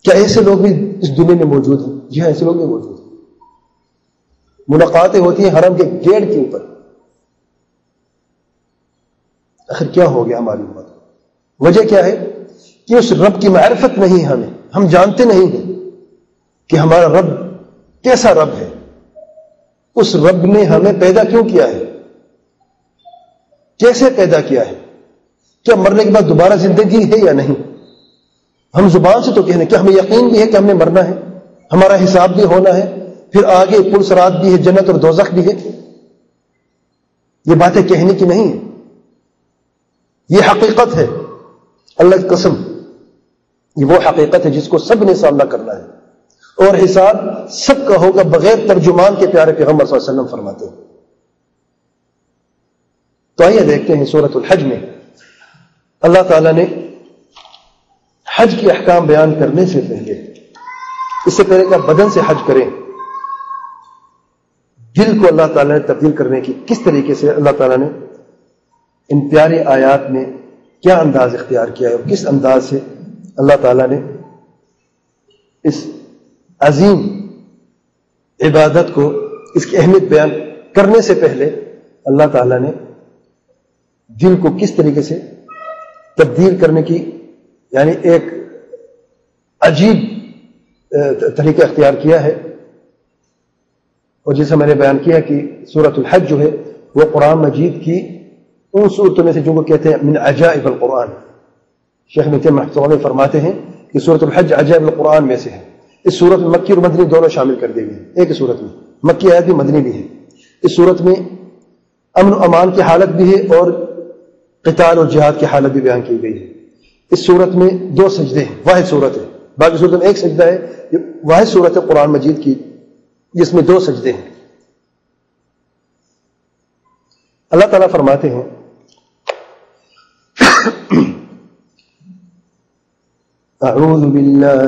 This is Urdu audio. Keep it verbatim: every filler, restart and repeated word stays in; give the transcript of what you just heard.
کیا ایسے لوگ بھی اس دنیا میں موجود ہیں؟ جی ہاں، ایسے لوگ بھی موجود ہیں. ملاقاتیں ہوتی ہیں حرم کے گیٹ کے اوپر. آخر کیا ہو گیا ہماری امت؟ وجہ کیا ہے کہ اس رب کی معرفت نہیں ہے. ہمیں ہم جانتے نہیں ہیں کہ ہمارا رب کیسا رب ہے. اس رب نے ہمیں پیدا کیوں کیا ہے، کیسے پیدا کیا ہے، کیا مرنے کے بعد دوبارہ زندگی ہے یا نہیں. ہم زبان سے تو کہنے، کیا ہمیں یقین بھی ہے کہ ہم نے مرنا ہے، ہمارا حساب بھی ہونا ہے، پھر آگے پل صراط بھی ہے، جنت اور دوزخ بھی ہے. یہ باتیں کہنے کی نہیں ہے، یہ حقیقت ہے. اللہ کی قسم یہ وہ حقیقت ہے جس کو سب نے سامنا کرنا ہے، اور حساب سب کا ہوگا بغیر ترجمان کے. پیارے پیغمبر صلی اللہ علیہ وسلم فرماتے ہیں. تو آئیے دیکھتے ہیں سورۃ الحج میں اللہ تعالیٰ نے حج کے احکام بیان کرنے سے پہلے، اس سے پہلے کہ بدن سے حج کریں، دل کو اللہ تعالیٰ نے تبدیل کرنے کی کس طریقے سے اللہ تعالیٰ نے ان پیاری آیات میں کیا انداز اختیار کیا ہے، اور کس انداز سے اللہ تعالیٰ نے اس عظیم عبادت کو، اس کی اہمیت بیان کرنے سے پہلے اللہ تعالیٰ نے دل کو کس طریقے سے تبدیل کرنے کی، یعنی ایک عجیب طریقہ اختیار کیا ہے. اور جیسا میں نے بیان کیا کہ سورۃ الحج جو ہے وہ قرآن مجید کی ان صورتوں میں سے جو کو کہتے ہیں من عجائب القرآن. شیخ ابن تیمیہ رحمۃ اللہ علیہ فرماتے ہیں کہ سورۃ الحج عجائب القرآن میں سے ہے. اس صورت میں مکی اور مدنی دونوں شامل کر دیے گئے ایک صورت میں. مکی آیت بھی مدنی بھی ہے. اس صورت میں امن و امان کی حالت بھی ہے اور قتال اور جہاد کی حالت بھی بیان کی گئی ہے. اس صورت میں دو سجدے ہیں، واحد صورت ہے. باقی صورت میں ایک سجدہ ہے. یہ واحد صورت ہے قرآن مجید کی جس میں دو سجدے ہیں. اللہ تعالیٰ فرماتے ہیں اعوذ باللہ